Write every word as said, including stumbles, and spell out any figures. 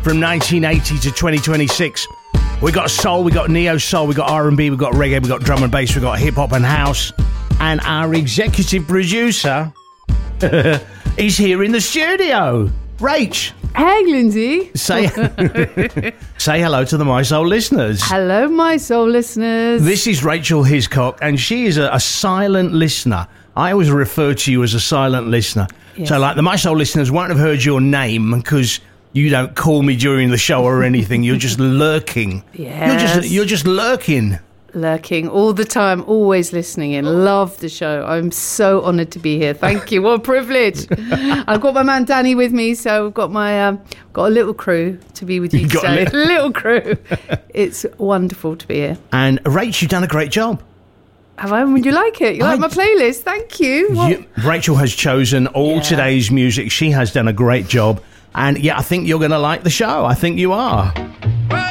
from nineteen eighty to twenty twenty-six. We got soul, we got neo soul, we got R and B, we got reggae, we got drum and bass, we got hip hop and house. And our executive producer is here in the studio. Rach. Hey, Lindsay. Say, say hello to the My Soul listeners. Hello, My Soul listeners. This is Rachel Hiscock, and she is a, a silent listener. I always refer to you as a silent listener. Yes. So, like, the My Soul listeners won't have heard your name because you don't call me during the show or anything. You're just lurking. Yes. You're just, you're just lurking. Lurking all the time, always listening in. Love the show. I'm so honoured to be here. Thank you. What a privilege. I've got my man Danny with me, so I've got my um, got a little crew to be with you, you today. Got a little, little crew. It's wonderful to be here. And Rach, you've done a great job. Have I? Would you like it? You like I, my playlist? Thank you. you. Rachel has chosen all yeah. today's music. She has done a great job. And yeah, I think you're going to like the show. I think you are.